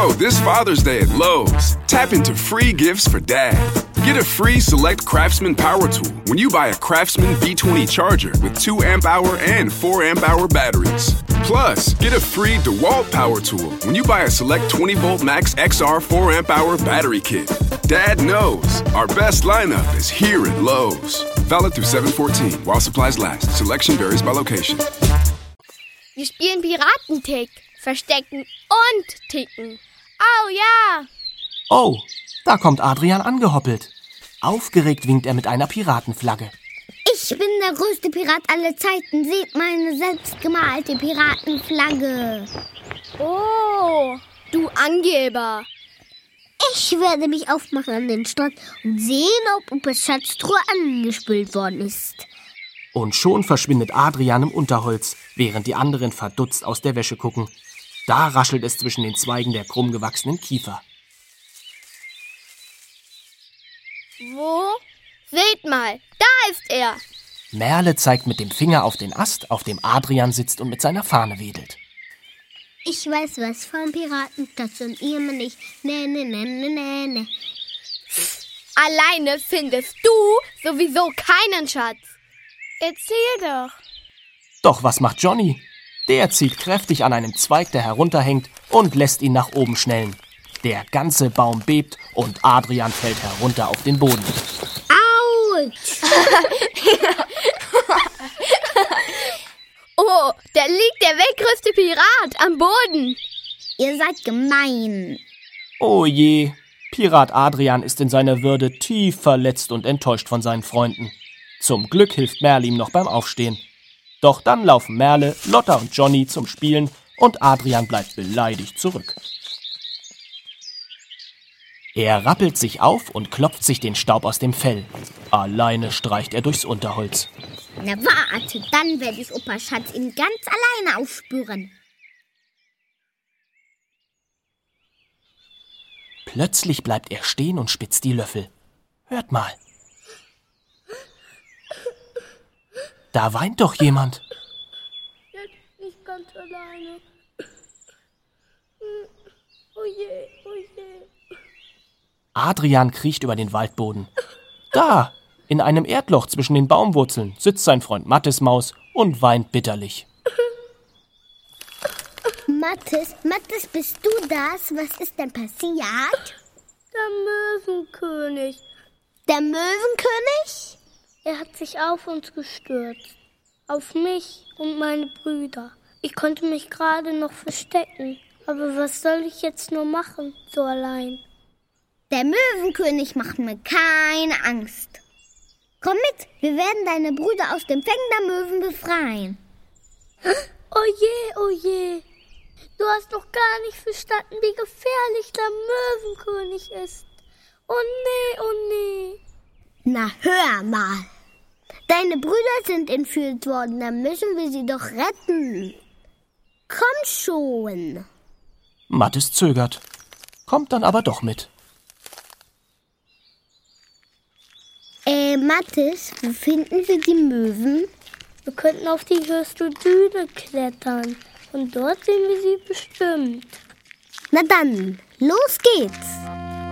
Now, this Father's Day at Lowe's, tap into free gifts for Dad. Get a free Select Craftsman power tool when you buy a Craftsman B20 charger with 2 amp-hour and 4 amp-hour batteries. Plus, get a free DeWalt power tool when you buy a Select 20-volt Max XR 4 amp-hour battery kit. Dad knows our best lineup is here at Lowe's. Valid through 7/14 while supplies last. Selection varies by location. Wir spielen Piratentick, Verstecken und Ticken. Oh ja! Oh, da kommt Adrian angehoppelt. Aufgeregt winkt er mit einer Piratenflagge. Ich bin der größte Pirat aller Zeiten. Seht meine selbstgemalte Piratenflagge. Oh, du Angeber. Ich werde mich aufmachen an den Strand und sehen, ob Opas Schatztruhe angespült worden ist. Und schon verschwindet Adrian im Unterholz, während die anderen verdutzt aus der Wäsche gucken. Da raschelt es zwischen den Zweigen der krumm gewachsenen Kiefer. Wo? Seht mal, da ist er. Merle zeigt mit dem Finger auf den Ast, auf dem Adrian sitzt und mit seiner Fahne wedelt. Ich weiß was vom Piratenplatz und ihr mal nicht. Ne. Alleine findest du sowieso keinen Schatz. Erzähl doch. Doch was macht Johnny? Der zieht kräftig an einem Zweig, der herunterhängt, und lässt ihn nach oben schnellen. Der ganze Baum bebt und Adrian fällt herunter auf den Boden. Autsch! Oh, da liegt der weltgrößte Pirat am Boden. Ihr seid gemein. Oh je, Pirat Adrian ist in seiner Würde tief verletzt und enttäuscht von seinen Freunden. Zum Glück hilft Merle ihm noch beim Aufstehen. Doch dann laufen Merle, Lotta und Johnny zum Spielen und Adrian bleibt beleidigt zurück. Er rappelt sich auf und klopft sich den Staub aus dem Fell. Alleine streicht er durchs Unterholz. Na warte, dann werde ich Opas Schatz ihn ganz alleine aufspüren. Plötzlich bleibt er stehen und spitzt die Löffel. Hört mal. Da weint doch jemand. Jetzt nicht ganz alleine. Oh je, oh je. Adrian kriecht über den Waldboden. Da, in einem Erdloch zwischen den Baumwurzeln, sitzt sein Freund Mattis und weint bitterlich. Mattis, bist du das? Was ist denn passiert? Der Möwenkönig. Der Möwenkönig? Er hat sich auf uns gestürzt. Auf mich und meine Brüder. Ich konnte mich gerade noch verstecken. Aber was soll ich jetzt nur machen, so allein? Der Möwenkönig macht mir keine Angst. Komm mit, wir werden deine Brüder aus dem Fängen der Möwen befreien. Oh je. Du hast noch gar nicht verstanden, wie gefährlich der Möwenkönig ist. Oh nee. Na hör mal. Deine Brüder sind entführt worden, dann müssen wir sie doch retten. Komm schon. Mattis zögert, kommt dann aber doch mit. Mattis, wo finden wir die Möwen? Wir könnten auf die höchste Düne klettern. Und dort sehen wir sie bestimmt. Na dann, los geht's.